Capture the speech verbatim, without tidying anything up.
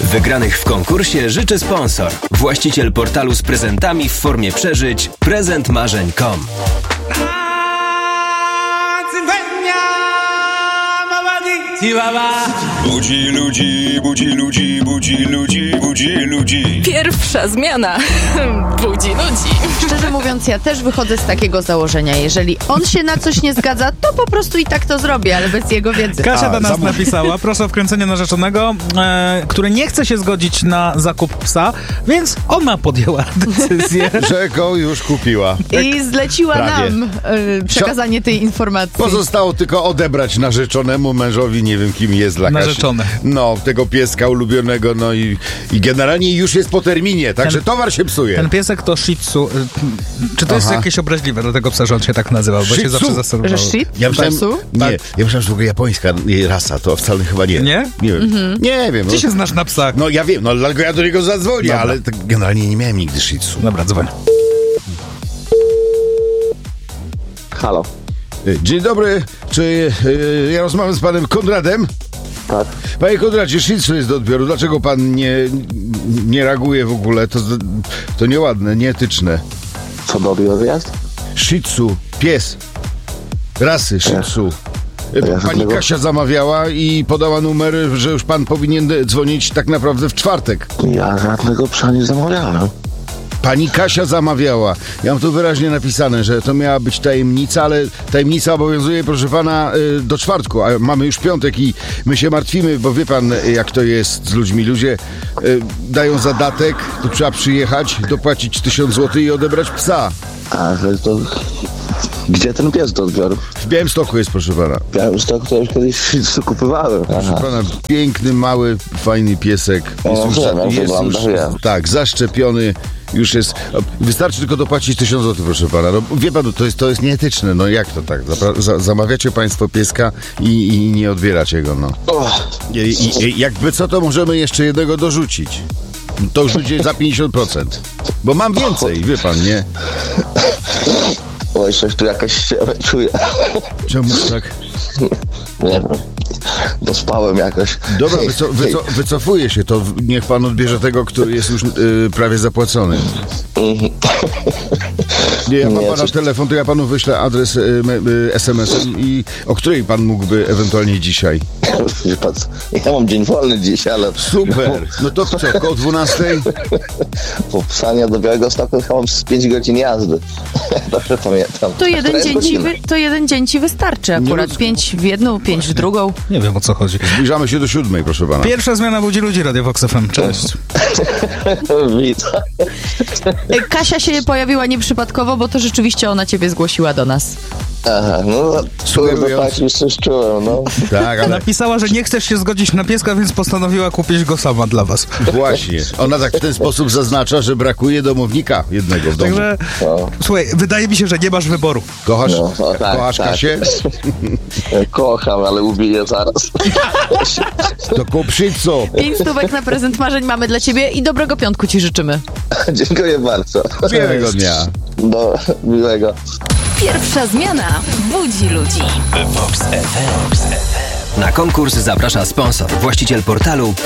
Wygranych w konkursie życzy sponsor. Właściciel portalu z prezentami w formie przeżyć prezent marzeń kropka com. Budzi ludzi, budzi ludzi, budzi ludzi, budzi ludzi. Pierwsza zmiana budzi ludzi. Szczerze mówiąc, ja też wychodzę z takiego założenia. Jeżeli on się na coś nie zgadza, to po prostu i tak to zrobię, ale bez jego wiedzy. Kasia A, do nas zamów- napisała, proszę o wkręcenie narzeczonego, e, który nie chce się zgodzić na zakup psa, więc ona podjęła decyzję. Że go już kupiła. I zleciła Prawie. nam y, przekazanie tej informacji. Pozostało tylko odebrać narzeczonemu mężowi, nie wiem kim jest dla Kasi. Narzeczony. No, tego pieska ulubionego, no i, i generalnie już jest po terminie, także Ten- towar się psuje. Ten piesek to Shih Tzu. Y, Czy to jest Aha. jakieś obraźliwe do tego psa, że on się tak nazywał? Bo Shih się Tzu? zawsze zastanawiało. Że shit? Ja myślałem, Psu? nie, Tak. ja myślałem, że w ogóle japońska rasa, to wcale chyba nie. Nie? Nie wiem. Nie wiem. Ty No, się znasz na psach. no ja wiem, no dlatego ja do niego zadzwonię, Dobra. ale tak generalnie nie miałem nigdy Shih Tzu. Dobra, dzwoń. Halo. Dzień dobry, czy y, ja rozmawiam z panem Konradem? Tak. Panie Konradzie, Shih Tzu jest do odbioru. Dlaczego pan nie, nie reaguje w ogóle? To, to nieładne, nieetyczne. Co do odbioru jest? Shih Tzu, pies rasy Shih Tzu. ja Pani żadnego- Kasia zamawiała i podała numer, że już pan powinien dzwonić tak naprawdę w czwartek. Ja żadnego psa nie zamawiałem. Pani Kasia zamawiała. Ja mam tu wyraźnie napisane, że to miała być tajemnica, ale tajemnica obowiązuje, proszę pana, y, do czwartku, a mamy już piątek i my się martwimy, bo wie pan, y, jak to jest z ludźmi. Ludzie y, dają zadatek, tu trzeba przyjechać, dopłacić tysiąc złotych i odebrać psa. Ale to... Gdzie ten pies do odbioru? W Białymstoku jest, proszę pana. Białystok to już kiedyś wszystko kupowałem. Proszę Aha. pana, piękny, mały, fajny piesek. O, już, wiem, jak jest wygląda, już wiem. tak, zaszczepiony. Już jest. Wystarczy tylko dopłacić tysiąc złotych, proszę pana. No, wie pan, to jest, to jest nieetyczne. No jak to tak? Zapra- za, zamawiacie państwo pieska i, i nie odbieracie go, no. I, i, i jakby co, to możemy jeszcze jednego dorzucić. To już będzie za pięćdziesiąt procent. Bo mam więcej, wie pan, nie? Oj, coś tu jakaś się czuję. Czemu tak? Nie wiem. Dospałem jakoś. Dobra, wyco- wyco- wycofuję się, to w- niech pan odbierze tego, który jest już y, prawie zapłacony. Nie, ja mam Nie, pana coś- telefon, to ja panu wyślę adres y, y, es em esem i o której pan mógłby ewentualnie dzisiaj. Wie pan co, Ja mam dzień wolny dziś, ale... Super, no to co, koło dwunastej? Po psania do Białegostoku chyba mam z pięć godzin jazdy. Dobrze pamiętam. To jeden, Która jest dzień ci godzina? wy, to jeden dzień ci wystarczy akurat. ludzko. Pięć w jedną, pięć w drugą. Nie wiem, o co chodzi. Zbliżamy się do siódmej, proszę pana. Pierwsza zmiana budzi ludzi, Radio Vox F M. Cześć. Witam. Y, Kasia się pojawiła nieprzypadkowo, bo to rzeczywiście ona ciebie zgłosiła do nas. Aha, no Sugerując- tak już coś czułem, no. Tak, ale Napisała, że nie chcesz się zgodzić na pieska, więc postanowiła kupić go sama dla was. właśnie. Ona tak w ten sposób zaznacza, że brakuje domownika jednego w domu. Także, No. słuchaj, wydaje mi się, że nie masz wyboru. Kochasz, No, no, tak, kochasz tak. Kasię? Kocham, ale ubiję zaraz. To kup Shih Tzu. Pięć stówek na prezent marzeń mamy dla ciebie i dobrego piątku ci życzymy. Dziękuję bardzo. Miłego dnia. Do miłego. Pierwsza zmiana budzi ludzi. Na konkurs zaprasza sponsor. Właściciel portalu